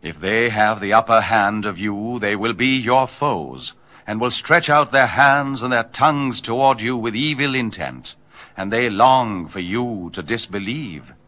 If they have the upper hand of you, they will be your foes, and will stretch out their hands and their tongues toward you with evil intent, and they long for you to disbelieve,